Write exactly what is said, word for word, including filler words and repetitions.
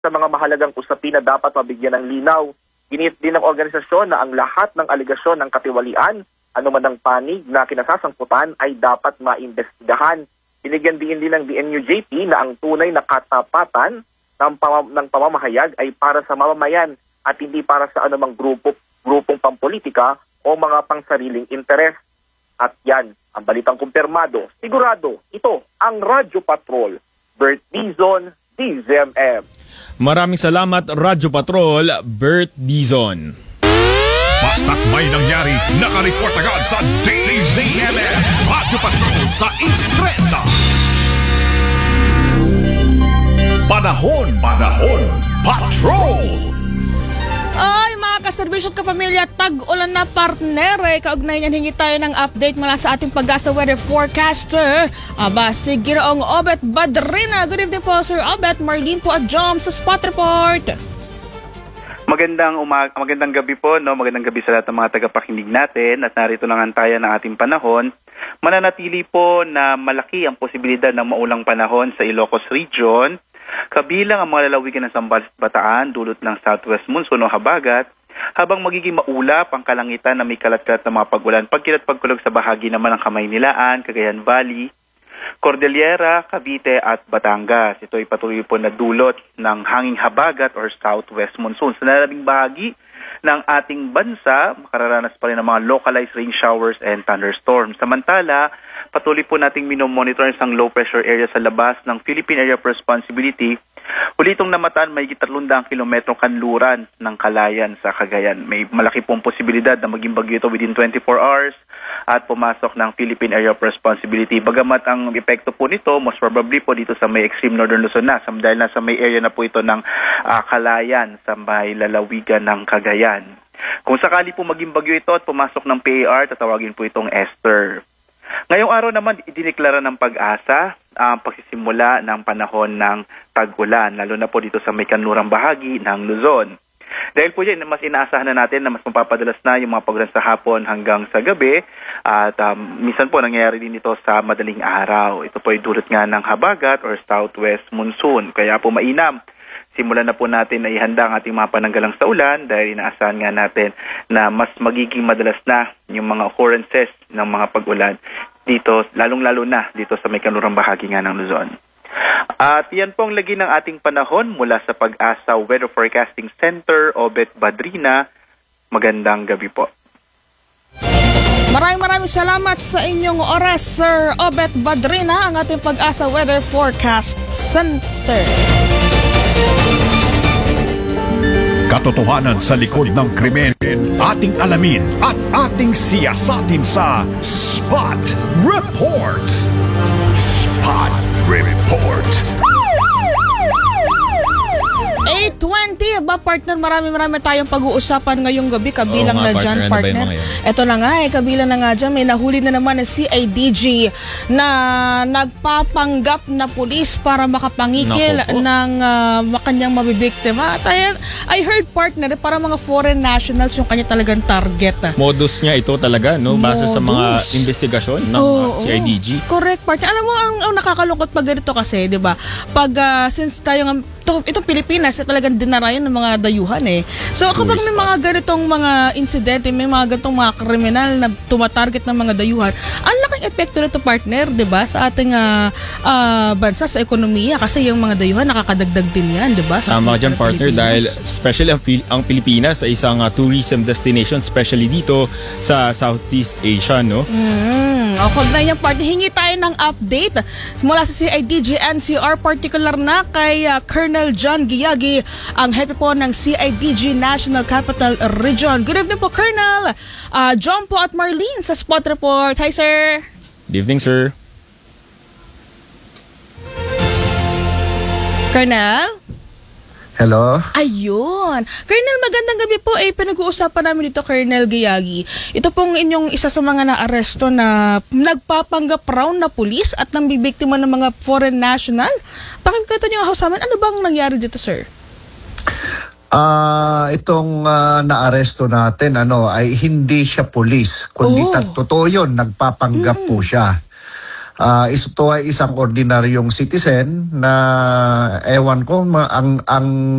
sa mga mahalagang usapin na dapat mabigyan ng linaw. Ginit din ng organisasyon na ang lahat ng aligasyon ng katiwalian, anuman ang panig na kinasasangkutan ay dapat maimbestigahan. Binigyan din din ng D N U J P na ang tunay na katapatan ng, pam ng pamamahayag ay para sa mamamayan at hindi para sa anumang grupo, grupong pampolitika o mga pangsariling interes. At yan, ang balitang kumpirmado. Sigurado, ito ang Radyo Patrol. Bert Dizon, D Z M M. Maraming salamat, Radyo Patrol, Bert Dizon. Basta't may nangyari, nakareport agad sa D Z M M. Radyo Patrol sa Instrenta. Panahon, panahon, patrol! Ay, mga kaserbisyo at kapamilya, tag-ulan na partner. Eh, kaugnay niyan, hingi tayo ng update mula sa ating Pag-asa weather forecaster. Aba, si Ginoong Obet Badrina. Good evening po, Sir Obet. Marlene po at Jom sa Spot Report. Magandang umag magandang gabi po, no? Magandang gabi sa lahat ng mga tagapakinig natin at narito na ang tayan ng ating panahon. Mananatili po na malaki ang posibilidad ng maulang panahon sa Ilocos Region. Kabilang ang mga lalawigan ng Zambales at Bataan, dulot ng southwest monsoon o habagat, habang magiging maulap ang kalangitan na may kalat-kalat na mga pag-ulan, pagkilat pagkulog sa bahagi naman ng Kamaynilaan, Cagayan Valley, Cordillera, Cavite at Batangas. Ito ay patuloy po na dulot ng hanging habagat or southwest monsoon. Sa nalalabing bahagi ng ating bansa, makararanas pa rin ng mga localized rain showers and thunderstorms. Samantala, patuloy po nating minomonitor isang low pressure area sa labas ng Philippine Area of Responsibility. Uli itong namataan may dalawang kilometrong kanluran ng Kalayan sa Cagayan. May malaki pong posibilidad na maging bagyo ito within twenty-four hours at pumasok ng Philippine Area of Responsibility. Bagamat ang epekto po nito, most probably po dito sa may extreme northern Luzon na, dahil nasa may area na po ito ng uh, Kalayan sa may lalawigan ng Cagayan. Kung sakali po maging bagyo ito at pumasok ng P A R, tatawagin po itong Esther. Ngayong araw naman, idineklara ng Pag-asa ang uh, pagsisimula ng panahon ng tag-ulan, lalo na po dito sa may kanlurang bahagi ng Luzon. Dahil po yan, mas inaasahan na natin na mas mapapadalas na yung mga pag-ulan sa hapon hanggang sa gabi at um, minsan po nangyayari din ito sa madaling araw. Ito po ay dulot nga ng habagat or southwest monsoon, kaya po mainam. Simulan na po natin na ihanda ang ating mga pananggalang sa ulan dahil inaasahan nga natin na mas magiging madalas na yung mga occurrences ng mga pag-ulan dito, lalong-lalo na dito sa may kanlurang bahagi nga ng Luzon. At yan po ang lagi ng ating panahon mula sa Pag-asa Weather Forecasting Center, Obet Badrina. Magandang gabi po. Maraming maraming salamat sa inyong oras, Sir Obet Badrina, ang ating Pag-asa Weather Forecast Center. Katotohanan sa likod ng krimen, ating alamin at ating siyasatin sa Spot Report. Spot Report. eight twenty, ba partner, marami-marami tayong pag-uusapan ngayong gabi, kabilang Oo, na nga, dyan, partner. Ano ba yung partner. mga yan? Ito na nga eh, kabilang na nga dyan, may nahuli na naman ng C I D G na nagpapanggap na pulis para makapangikil Nako po. ng uh, kanyang mabibiktima. At I, I heard, partner, para mga foreign nationals yung kanya talagang target. Modus niya ito talaga, no? Base sa mga Modus. investigasyon ng Oo, uh, C I D G. Correct, partner. Alam mo, ang, ang nakakalungkot pag ganito kasi, di ba? Pag, uh, since tayo nga, ito, itong Pilipinas, eh, talagang dinarayan ng mga dayuhan eh. So kapag may mga ganitong mga insidente, may mga ganitong mga kriminal na tumatarget ng mga dayuhan, ang laking epekto nito, partner, di ba? Sa ating uh, uh, bansa, sa ekonomiya. Kasi yung mga dayuhan, nakakadagdag din yan, di ba? Tama ka dyan, partner, dahil especially ang, Pil- ang Pilipinas ay isang uh, tourism destination, especially dito sa Southeast Asia, no? Mm, o kung na yung partner, hingi tayo ng update mula sa C I D G N C R, particular na kay uh, Colonel John Giyagi, ang hepe po ng C I D G National Capital Region. Good evening po, Colonel. Uh, John po at Marlene sa Spot Report. Hi, sir. Good evening, sir. Colonel? Hello? Ayun. Colonel, magandang gabi po. Eh, pinag-uusapan namin dito, Colonel Giyagi. Ito pong inyong isa sa mga naaresto na nagpapanggap raw na pulis at nambibiktima ng mga foreign national. Pakinggan niyo ako sa amin. Ano bang nangyari dito, sir? Ah, uh, itong uh, naaresto natin ano ay hindi siya pulis, kundi Oh. totoo 'yon, nagpapanggap Mm. po siya. ah, ito ay isang ordinaryong citizen na ewan ko ma- ang ang